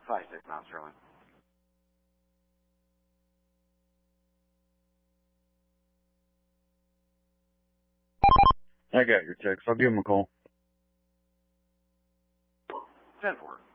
5-6 Sterling. I got your text. I'll give him a call. 10-4.